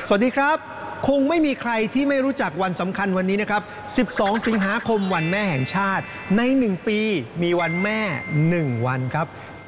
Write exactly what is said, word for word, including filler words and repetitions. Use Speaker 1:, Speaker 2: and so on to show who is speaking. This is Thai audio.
Speaker 1: สวัสดีครับคงไม่มีใครที่ไม่รู้จักวันสำคัญวันนี้นะครับสิบสองสิงหาคมวันแม่แห่งชาติในหนึ่งปีมีวันแม่หนึ่งวันครับ